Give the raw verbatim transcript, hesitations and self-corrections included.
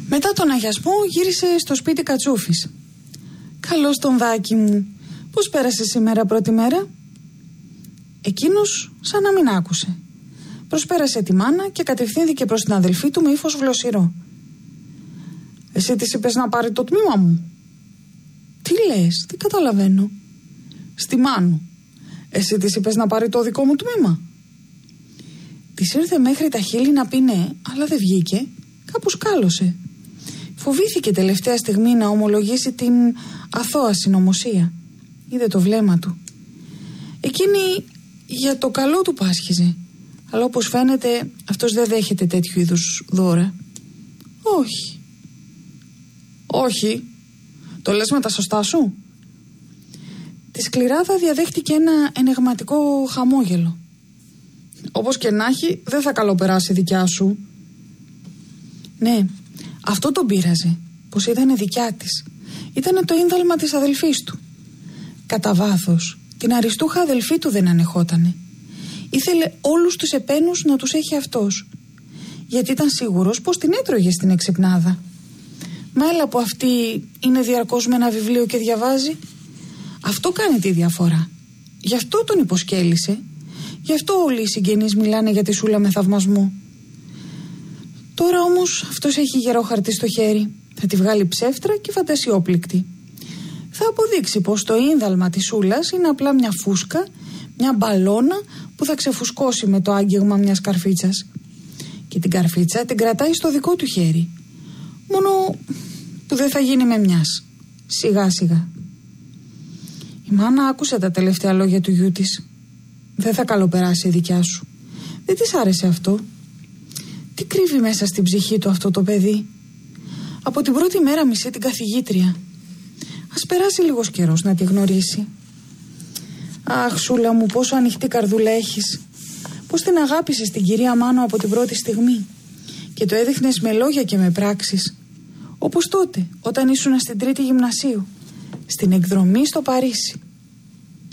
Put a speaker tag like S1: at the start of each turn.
S1: Μετά τον αγιασμό γύρισε στο σπίτι Κατσούφης. «Καλώς τον Δάκη μου. Πώς πέρασε σήμερα πρώτη μέρα?» Εκείνος σαν να μην άκουσε. Προσπέρασε τη μάνα και κατευθύνθηκε προς την αδελφή του με ύφος βλοσιρό. «Εσύ της είπες να πάρει το τμήμα μου?» «Τι λες, δεν καταλαβαίνω». «Στη Μάνου. Εσύ της είπες να πάρει το δικό μου τμήμα?» Της ήρθε μέχρι τα χείλη να πει ναι, αλλά δεν βγήκε. Κάπου σκάλωσε. Φοβήθηκε τελευταία στιγμή να ομολογήσει την αθώα συνωμοσία. Είδε το βλέμμα του. Εκείνη για το καλό του πάσχιζε. Αλλά όπως φαίνεται αυτός δεν δέχεται τέτοιου είδους δώρα. «Όχι». «Όχι. Το λες με τα σωστά σου?» Τη σκληράδα διαδέχτηκε ένα ενεγματικό χαμόγελο. «Όπως και να έχει, δεν θα καλοπεράσει δικιά σου». Ναι, αυτό τον πείραζε, πως ήταν δικιά της. Ήτανε το ίνδαλμα της αδελφής του. Κατά βάθος, την αριστούχα αδελφή του δεν ανεχότανε. Ήθελε όλους τους επένους να τους έχει αυτός, γιατί ήταν σίγουρος πως την έτρωγε στην εξυπνάδα. Μα έλα που αυτή είναι διαρκώς με ένα βιβλίο και διαβάζει. Αυτό κάνει τη διαφορά. Γι' αυτό τον υποσκέλισε. Γι' αυτό όλοι οι συγγενείς μιλάνε για τη Σούλα με θαυμασμό. Τώρα όμως αυτός έχει γερό χαρτί στο χέρι. Θα τη βγάλει ψεύτρα και φαντασιόπληκτη. Θα αποδείξει πως το ίνδαλμα της Σούλας είναι απλά μια φούσκα, μια μπαλώνα που θα ξεφουσκώσει με το άγγιγμα μιας καρφίτσας. Και την καρφίτσα την κρατάει στο δικό του χέρι. Μόνο που δεν θα γίνει με μιας. Σιγά σιγά. Η μάνα άκουσε τα τελευταία λόγια του γιού της. Δεν θα καλοπεράσει η δικιά σου. Δεν της άρεσε αυτό. Τι κρύβει μέσα στην ψυχή του αυτό το παιδί? Από την πρώτη μέρα μισεί την καθηγήτρια. Ας περάσει λίγος καιρός να τη γνωρίσει. Αχ, Σούλα μου, πόσο ανοιχτή καρδούλα έχεις. Πώς την αγάπησες την κυρία Μάνο από την πρώτη στιγμή. Και το έδειχνες με λόγια και με πράξεις. Όπως τότε, όταν ήσουν στην τρίτη γυμνασίου. Στην εκδρομή στο Παρίσι.